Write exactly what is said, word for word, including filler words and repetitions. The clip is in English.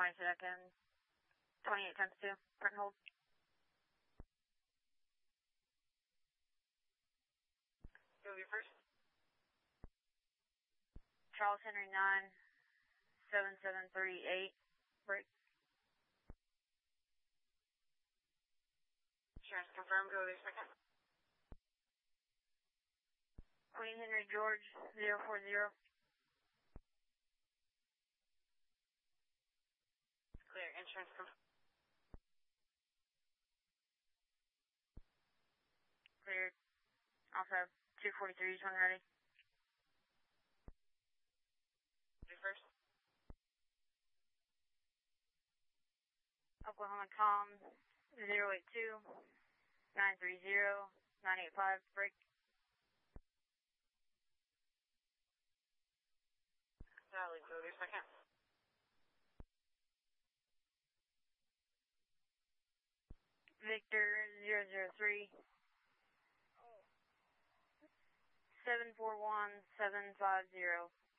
twenty seconds. twenty-eight times two. Front hold. You'll be first. Charles Henry nine, seven seven three eight. Break. Insurance confirmed. Go to second. Queen Henry George zero four zero. Clear. Insurance confirmed. Cleared. Also, two forty-three, when ready. Be first. Oklahoma Com zero eight two, nine three zero, nine eight five. Break. Valley. Go to second. Victor zero zero three, seven four one, seven five zero.